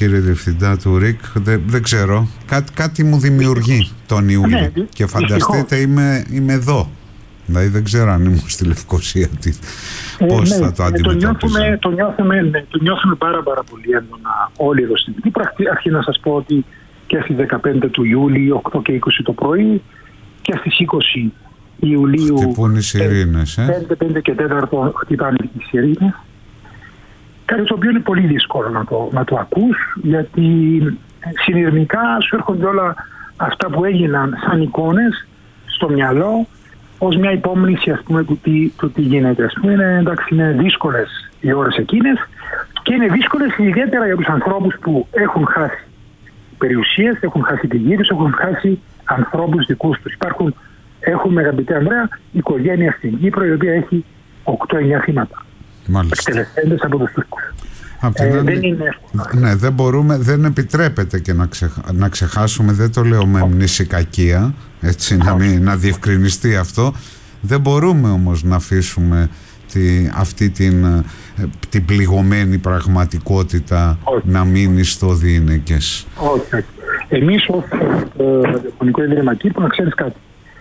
κύριε Διευθυντά του ΡΙΚ, δεν ξέρω, κάτι μου δημιουργεί τον Ιούλιο. Ναι, και φανταστείτε είμαι εδώ. Δηλαδή δεν ξέρω αν ήμουν στη Λευκοσία πώς θα το αντιμετωπίζω. Το νιώθουμε πάρα πολύ έντονα όλοι εδώ στην Κύπρο. Αρχή να σας πω ότι και στις 15 του Ιούλη, 8 και 20 το πρωί, και στις 20 Ιουλίου χτυπούν οι σιρήνες, 5 και 4 χτυπάνε οι σιρήνες. Κάτι το οποίο είναι πολύ δύσκολο να το ακούς, γιατί συνειρμικά σου έρχονται όλα αυτά που έγιναν σαν εικόνες στο μυαλό, ως μια υπόμνηση, ας πούμε, του τι γίνεται. Ας πούμε, είναι δύσκολες οι ώρες εκείνες, και είναι δύσκολες ιδιαίτερα για τους ανθρώπους που έχουν χάσει περιουσίες, έχουν χάσει τη γη τους, έχουν χάσει ανθρώπους δικούς τους. Έχουμε, αγαπητέ Ανδρέα, οικογένεια στην Κύπρο η οποία έχει 8-9 θύματα. Εκτελεστέντες από τους Τούρκους. Δεν είναι εύκολο. Ναι, δεν επιτρέπεται και να ξεχάσουμε, δεν το λέω με μνησικακία, έτσι, να διευκρινιστεί αυτό. Δεν μπορούμε όμως να αφήσουμε αυτή την πληγωμένη πραγματικότητα να μείνει στο διήνεκες. Όχι. Εμείς ως Ραδιοφωνικό Ίδρυμα Κύπρου, να ξέρεις κάτι,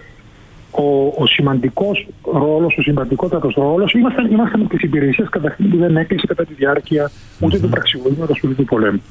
ο σημαντικός ρόλος, ο σημαντικότατος ρόλος, ήμασταν με τις υπηρεσίες καταρχήν που δεν έκλεισε κατά τη διάρκεια ούτε του πραξικοπήματος του πολέμου.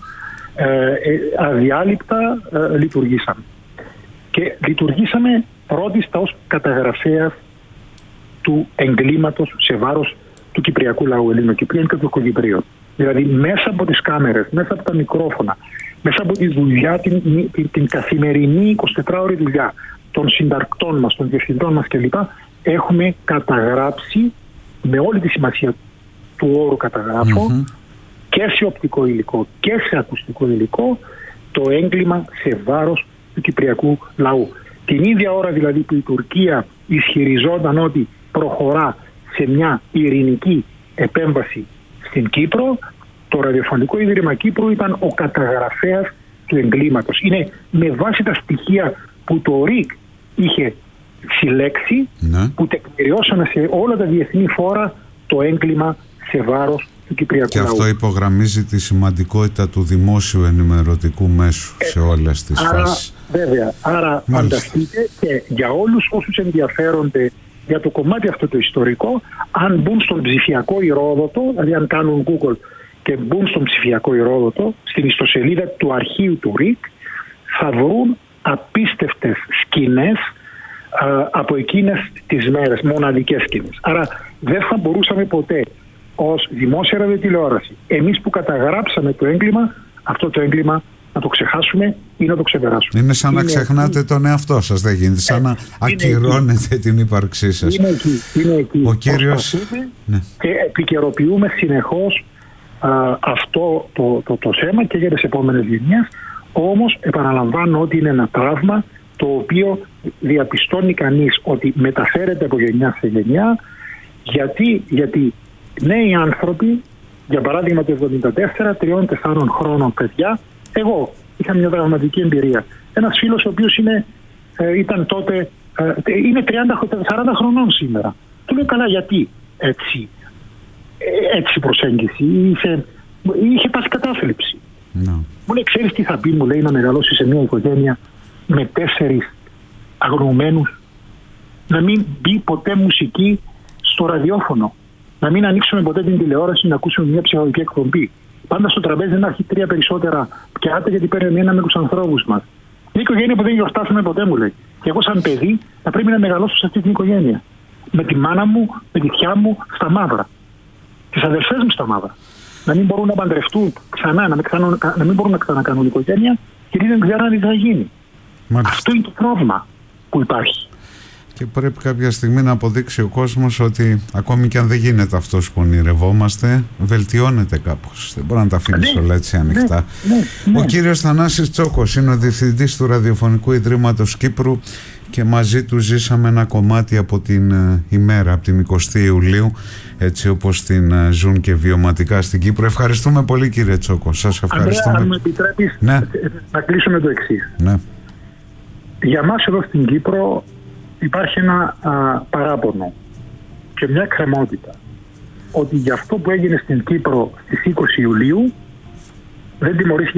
Αδιάλειπτα λειτουργήσαμε. Και λειτουργήσαμε πρώτιστα ως καταγραφέας του εγκλήματος σε βάρος του κυπριακού λαού, Ελληνοκυπρίων και Τουρκοκυπρίων. Δηλαδή μέσα από τις κάμερες, μέσα από τα μικρόφωνα, μέσα από τη δουλειά, την καθημερινή 24ωρη δουλειά των συνταρκτών μας, των διευθυντών μας κλπ. Έχουμε καταγράψει με όλη τη σημασία του όρου καταγράφω και σε οπτικό υλικό και σε ακουστικό υλικό το έγκλημα σε βάρος του κυπριακού λαού. Την ίδια ώρα δηλαδή που η Τουρκία ισχυριζόταν ότι προχωρά σε μια ειρηνική επέμβαση στην Κύπρο, το Ραδιοφωνικό Ίδρυμα Κύπρου ήταν ο καταγραφέας του εγκλήματος. Είναι με βάση τα στοιχεία που το ΡΙΚ είχε συλλέξει, που τεκμηριώσανε σε όλα τα διεθνή φόρα το έγκλημα σε βάρος του κυπριακού λαού. Και αυτό υπογραμμίζει τη σημαντικότητα του δημόσιου ενημερωτικού μέσου σε όλες τις φάσεις. Βέβαια. Άρα φανταστείτε, και για όλους όσους ενδιαφέρονται για το κομμάτι αυτό το ιστορικό, αν μπουν στον ψηφιακό Ηρόδοτο, δηλαδή αν κάνουν Google και μπουν στον ψηφιακό Ηρόδοτο, στην ιστοσελίδα του αρχείου του ΡΙΚ, θα βρουν απίστευτες σκηνές από εκείνες τις μέρες, μοναδικές σκηνές. Άρα δεν θα μπορούσαμε ποτέ ως δημόσια ραδιοτηλεόραση, εμείς που καταγράψαμε το έγκλημα, αυτό το έγκλημα να το ξεχάσουμε ή να το ξεπεράσουμε. Είναι σαν να ξεχνάτε τον εαυτό σας, δεν γίνεται, σαν να ακυρώνετε την ύπαρξή σας. Είναι εκεί. Ο κύριος... Και επικαιροποιούμε συνεχώς αυτό το θέμα και για τις επόμενες γενιές. Όμως επαναλαμβάνω ότι είναι ένα τραύμα το οποίο διαπιστώνει κανείς ότι μεταφέρεται από γενιά σε γενιά. Γιατί νέοι άνθρωποι, για παράδειγμα το 1974, 3-4 χρόνων παιδιά, εγώ είχα μια τραυματική εμπειρία. Ένας φίλος ο οποίος ήταν τότε, είναι 30-40 χρονών σήμερα. Του λέω, καλά, γιατί έτσι προσέγγιση, είχε πάθει κατάθλιψη. Μου λέει, ξέρεις τι θα πει, μου λέει, να μεγαλώσει σε μια οικογένεια με 4 αγνοωμένους, να μην μπει ποτέ μουσική στο ραδιόφωνο, να μην ανοίξουμε ποτέ την τηλεόραση να ακούσουμε μια ψυχολογική εκπομπή. Πάντα στο τραπέζι να έχει 3 περισσότερα πιάτα, γιατί παίρνει ένα με τους ανθρώπους μας. Μια οικογένεια που δεν γιορτάσαμε ποτέ, μου λέει. Και εγώ, σαν παιδί, θα πρέπει να μεγαλώσω σε αυτή την οικογένεια. Με τη μάνα μου, με τη θιά μου στα μαύρα. Τις αδερφές μου στα μαύρα. Να μην μπορούν να παντρευτούν ξανά, να μην μπορούν να ξανακάνουν οικογένεια, γιατί δεν ξέρουν τι θα γίνει. Μάλιστα. Αυτό είναι το πρόβλημα που υπάρχει. Και πρέπει κάποια στιγμή να αποδείξει ο κόσμος ότι ακόμη και αν δεν γίνεται αυτός που ονειρευόμαστε, βελτιώνεται κάπως. Δεν μπορεί να τα αφήνεις όλα έτσι ανοιχτά. Ο κύριος Θανάσης Τσόκος είναι ο διευθυντής του Ραδιοφωνικού Ιδρύματος Κύπρου και μαζί του ζήσαμε ένα κομμάτι από την ημέρα, από την 20η Ιουλίου, έτσι όπως την ζουν και βιωματικά στην Κύπρο. Ευχαριστούμε πολύ, κύριε Τσόκο. Σας ευχαριστούμε. Αν μου επιτρέπεις να κλείσουμε το εξής. Ναι. Για μας εδώ στην Κύπρο υπάρχει ένα παράπονο και μια κρεμότητα ότι για αυτό που έγινε στην Κύπρο στις 20 Ιουλίου δεν τιμωρήθηκε